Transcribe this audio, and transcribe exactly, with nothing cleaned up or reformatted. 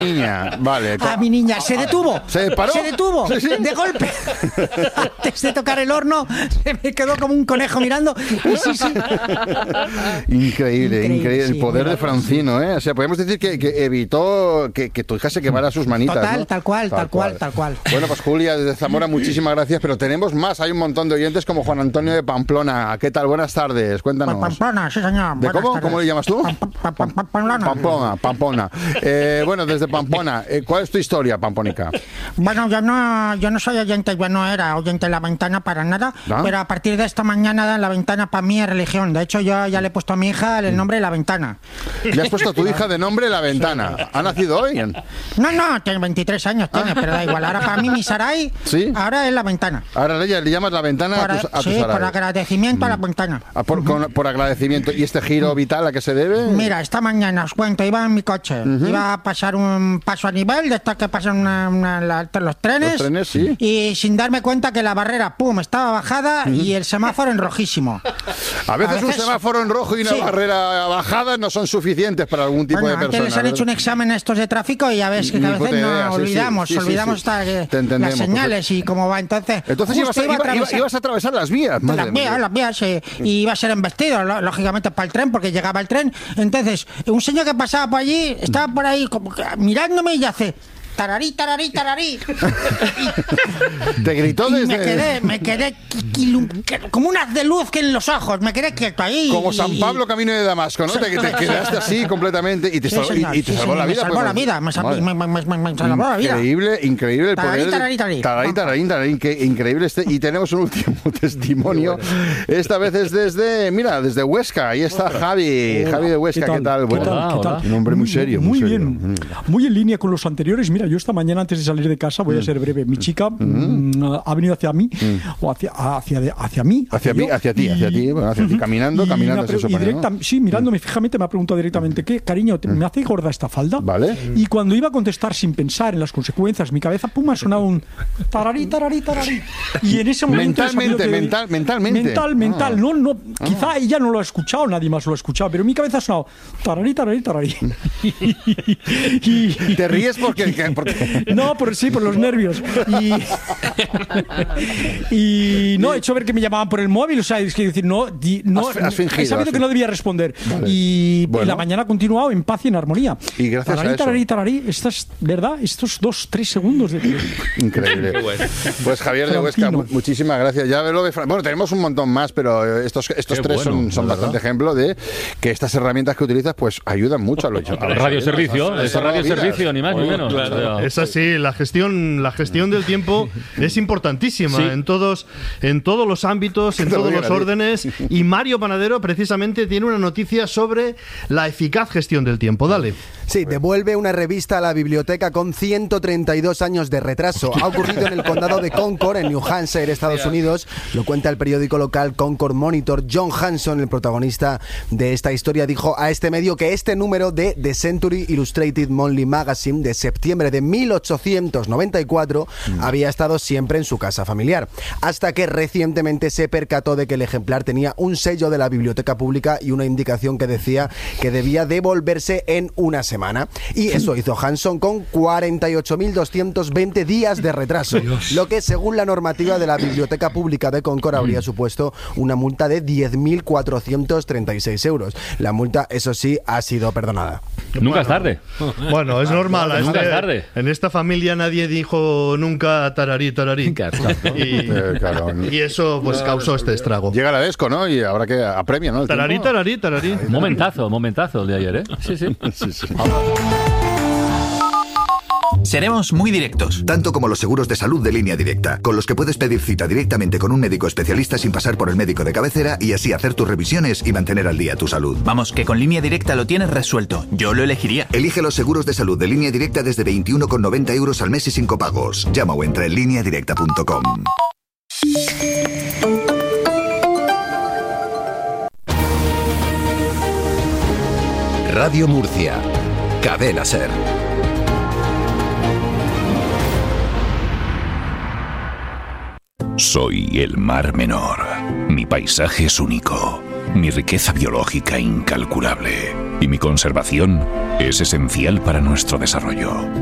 Niña, vale. A mi niña, se detuvo. ¿Se paró? Se detuvo, sí, sí. de golpe. Antes de tocar el horno, se me quedó como un conejo mirando. Y sí, sí. Increíble, increíble, increíble. Sí, El poder de bueno, Francino, ¿eh? O sea, podemos decir que, que evitó que, que tu hija se quemara sus manitas, Total, ¿no? tal cual, tal, tal cual, tal cual. Bueno, pues Julia, desde Zamora, muchísimas gracias, pero tenemos más. Hay un montón de oyentes como Juan Antonio de Pamplona. ¿Qué tal? Buenas tardes, cuéntanos. Pamplona, sí, señor. ¿De cómo? ¿Cómo le llamas tú? Pamplona. Pamplona, Pamplona. Eh, bueno, desde Pamplona, eh, ¿cuál es tu historia, Pampónica? Bueno, yo no, yo no soy oyente, yo no era oyente de La Ventana para nada, ¿Ah? pero a partir de esta mañana La Ventana para mí es religión. De hecho, yo ya le he puesto a mi hija el nombre de La Ventana. ¿Le has puesto a tu hija de nombre La Ventana? ¿Ha nacido hoy? No, no, tiene veintitrés años, tiene, pero da igual. Ahora para mí mi Sarai, ¿Sí? ahora es La Ventana. Ahora ella le llamas La Ventana Por, a tus, a tus sí, Sarai. por agradecimiento a La Ventana. Ah, por, con- por agradecimiento. ¿Y este giro vital a qué se debe? Mira, esta mañana os cuento, iba en mi coche, uh-huh. iba a pasar un paso a nivel de estos que pasan una, una, la, los trenes, Los trenes, sí. Y sin darme cuenta que la barrera, pum, estaba bajada uh-huh. y el semáforo en rojísimo. A veces, a veces un semáforo en rojo y una sí. barrera bajada no son suficientes para algún tipo bueno, de persona. Antes les han hecho un examen a estos de tráfico y ya ves que a veces no idea, olvidamos, sí, sí, olvidamos sí, sí. Esta, las señales y cómo va. Entonces, entonces ibas a, iba, iba, iba, ibas a atravesar las vías. Las vías, las vías, eh, y iba a ser embestido, lógicamente, para el tren, porque llegaba el tren. Entonces, un señor que pasaba por allí, estaba por ahí como, mirándome y hace... Tararí, tararí, tararí. Te gritó y desde... me quedé, me quedé como un haz de luz que en los ojos, me quedé quieto ahí. Como San Pablo camino de Damasco, ¿no? Te, te quedaste así completamente y te, sí, salvó, señor, y, y te sí, salvó señor, la vida. Me salvó pues, la vida, me, salvó, me, me, me, me salvó la vida. Increíble, increíble el tararí, poder. Tararí, tararí, tararí, tararí, tararí, que increíble este. Y tenemos un último testimonio. Esta vez es desde, mira, desde Huesca. Ahí está Javi, Javi de Huesca. ¿Qué tal? ¿Qué tal? Bueno, ¿Qué tal? ¿Qué tal? Un hombre muy serio. Muy, muy bien, serio. muy en línea con los anteriores. Mira, yo esta mañana antes de salir de casa, voy a ser breve, mi chica mm. ha venido hacia mí, mm. o hacia, hacia, hacia mí, hacia, hacia, mí, hacia ti, hacia ti, bueno, hacia ti, caminando, y caminando. Pre- se y supone, directa, ¿no? Sí, mirándome fijamente me ha preguntado directamente, ¿qué, cariño, te, me hace gorda esta falda? Vale. Y cuando iba a contestar sin pensar en las consecuencias, mi cabeza, pum, ha sonado un tararí, tararí, tararí. Y en ese momento... Mentalmente, que, mental, mentalmente. Mental, mental. Ah. No, no, quizá ah. ella no lo ha escuchado, nadie más lo ha escuchado, pero en mi cabeza ha sonado tararí, tararí, tararí. y, ¿Te ríes porque, porque...? No, por sí, por los nervios. Y, y no, he hecho ver que me llamaban por el móvil, o sea, es que decir, no, no has, has fingido, he sabido has que no debía responder. Vale. Y, bueno. y la mañana ha continuado en paz y en armonía. Y gracias tararí, a eso. Tararí, tararí, estas, ¿verdad? Estos dos, tres segundos de... Increíble. Bueno. Pues Javier de Huesca, muchísimas gracias. Ya lo de Fran... Bueno, tenemos un montón más, pero estos, estos tres bueno, son, son bastante ejemplo de que estas herramientas que utilizas pues ayudan mucho a los radioservicio, es radioservicio, ni más ni menos. Claro. Es así, la gestión, la gestión del tiempo es importantísima sí. en todos, en todos los ámbitos, en todos los órdenes. Y Mario Panadero precisamente tiene una noticia sobre la eficaz gestión del tiempo. Dale. Sí, devuelve una revista a la biblioteca con ciento treinta y dos años de retraso. Ha ocurrido en el condado de Concord, en New Hampshire, Estados Unidos. Lo cuenta el periódico local Concord Monitor. John Hanson, el protagonista de esta historia, dijo a este medio que este número de The Century Illustrated Monthly Magazine de septiembre de mil ochocientos noventa y cuatro mm. había estado siempre en su casa familiar, hasta que recientemente se percató de que el ejemplar tenía un sello de la biblioteca pública y una indicación que decía que debía devolverse en una semana. Y eso hizo Hanson con cuarenta y ocho mil doscientos veinte días de retraso, Dios. Lo que según la normativa de la biblioteca pública de Concord habría supuesto una multa de diez mil cuatrocientos treinta y seis euros. La multa, eso sí, ha sido perdonada. Nunca bueno, es tarde. Bueno, es normal. Nunca este, es tarde. En esta familia nadie dijo nunca tararí, tararí. Y, eh, claro. y eso pues causó este estrago. Llega la Desco, ¿no? Y ahora que apremia, ¿no? Tararí, tararí, tararí. Momentazo, momentazo el de ayer, ¿eh? Sí, sí. sí, sí. Seremos muy directos. Tanto como los seguros de salud de Línea Directa, con los que puedes pedir cita directamente con un médico especialista sin pasar por el médico de cabecera y así hacer tus revisiones y mantener al día tu salud. Vamos, que con Línea Directa lo tienes resuelto. Yo lo elegiría. Elige los seguros de salud de Línea Directa desde veintiuno con noventa euros al mes y sin copagos. Llama o entra en línea directa punto com. Radio Murcia. Cadena Ser. Soy el Mar Menor. Mi paisaje es único. Mi riqueza biológica incalculable. y mi conservación es esencial para nuestro desarrollo.